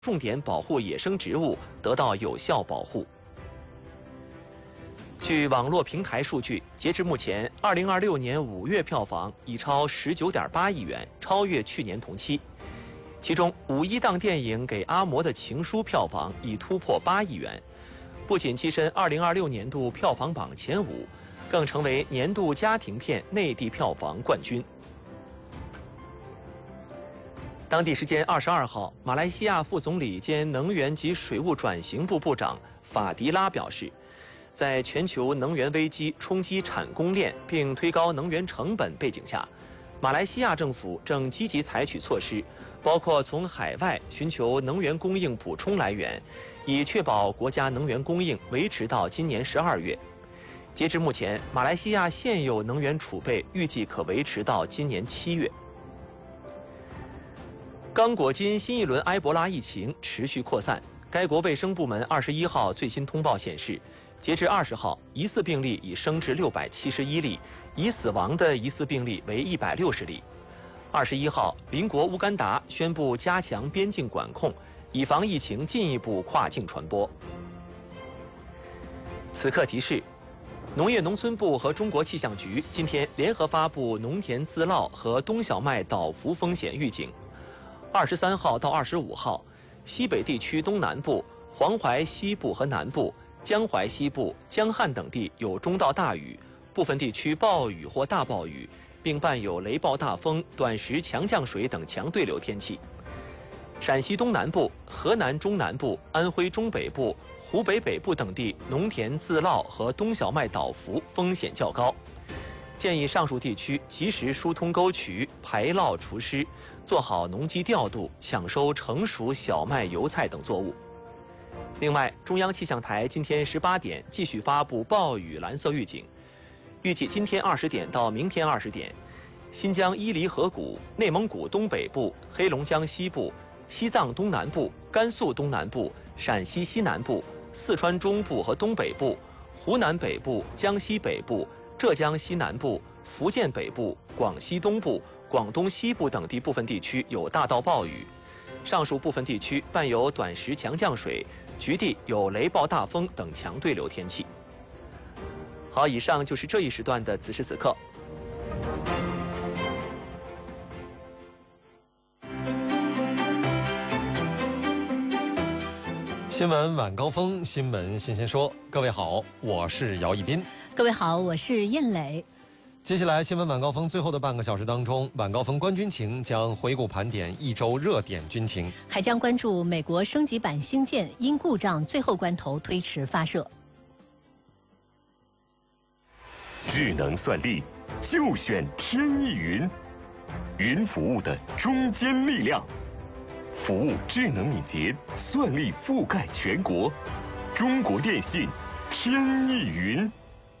重点保护野生植物得到有效保护。据网络平台数据，截至目前，2026年5月票房已超19.8亿元，超越去年同期。其中，5一档电影《给阿嬷的情书》票房已突破8亿元，不仅跻身2026年度票房榜前5，更成为年度家庭片内地票房冠军。当地时间22号，马来西亚副总理兼能源及水务转型部部长法迪拉表示，在全球能源危机冲击产供链并推高能源成本背景下，马来西亚政府正积极采取措施，包括从海外寻求能源供应补充来源，以确保国家能源供应维持到今年12月。截至目前，马来西亚现有能源储备预计可维持到今年7月。刚果金新一轮埃博拉疫情持续扩散，该国卫生部门21号最新通报显示，截至20号，疑似病例已升至671例，已死亡的疑似病例为160例。21号，邻国乌干达宣布加强边境管控，以防疫情进一步跨境传播。此刻提示，农业农村部和中国气象局今天联合发布农田自涝和冬小麦倒伏风险预警。23号到25号，西北地区东南部、黄淮西部和南部、江淮西部、江汉等地有中到大雨，部分地区暴雨或大暴雨，并伴有雷暴大风、短时强降水等强对流天气。陕西东南部、河南中南部、安徽中北部、湖北北部等地农田自涝和冬小麦倒伏风险较高，建议上述地区及时疏通沟渠、排涝除湿，做好农机调度，抢收成熟小麦、油菜等作物。另外，中央气象台今天18点继续发布暴雨蓝色预警，预计今天20点到明天20点，新疆伊犁河谷、内蒙古东北部、黑龙江西部、西藏东南部、甘肃东南部、陕西西南部、四川中部和东北部、湖南北部、江西北部、浙江西南部、福建北部、广西东部、广东西部等地部分地区有大到暴雨，上述部分地区伴有短时强降水，局地有雷暴大风等强对流天气。好，以上就是这一时段的此时此刻。 新闻晚高峰，新闻新鲜说。各位好，我是姚一斌。 各位好，我是燕磊。 接下来新闻晚高峰最后的半个小时当中，晚高峰观军情将回顾盘点一周热点军情， 还将关注美国升级版星舰因故障最后关头推迟发射。 智能算力就选天翼云，云服务的中坚力量，服务智能敏捷，算力覆盖全国。中国电信天翼云。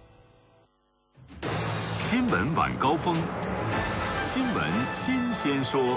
新闻晚高峰，新闻新鲜说。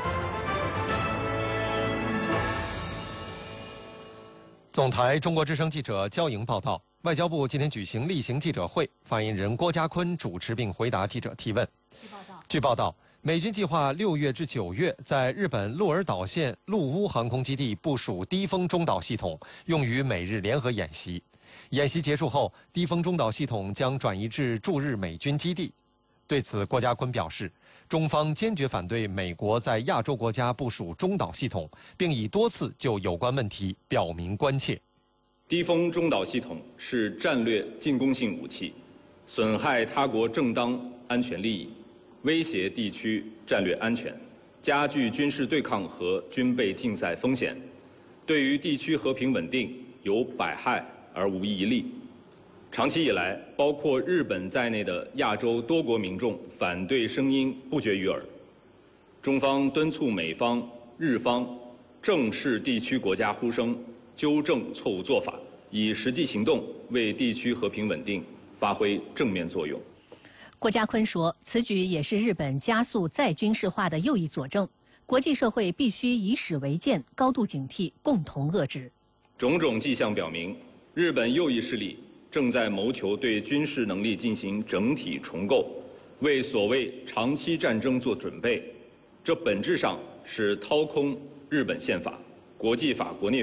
总台中国之声记者焦莹报道，外交部今天举行例行记者会，发言人郭家坤主持并回答记者提问。据报道，美军计划6月至9月在日本鹿儿岛县陆乌航空基地部署低风中导系统，用于美日联合演习。演习结束后，低风中导系统将转移至驻日美军基地。对此，郭家坤表示，中方坚决反对美国在亚洲国家部署中导系统，并已多次就有关问题表明关切。 低风中导系统是战略进攻性武器，损害他国正当安全利益，威胁地区战略安全，加剧军事对抗和军备竞赛风险，对于地区和平稳定有百害而无一利。长期以来，包括日本在内的亚洲多国民众反对声音不绝于耳。中方敦促美方、日方正视地区国家呼声，纠正错误做法，以实际行动为地区和平稳定发挥正面作用。 郭家坤说，此举也是日本加速再军事化的又一佐证。国际社会必须以史为鉴，高度警惕，共同遏制。 种种迹象表明，日本右翼势力正在谋求对军事能力进行整体重构，为所谓长期战争做准备。这本质上是掏空日本宪法、 国际法、国内